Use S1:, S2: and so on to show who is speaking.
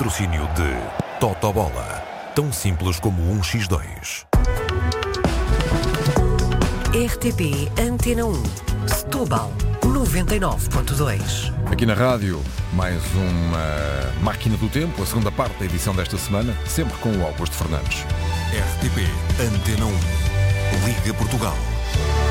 S1: patrocínio de Totobola, tão simples como 1x2.
S2: RTP Antena 1, Setúbal, 99.2.
S3: Aqui na rádio, mais uma Máquina do Tempo, a segunda parte da edição desta semana, sempre com o Augusto Fernandes.
S1: RTP Antena 1, Liga Portugal.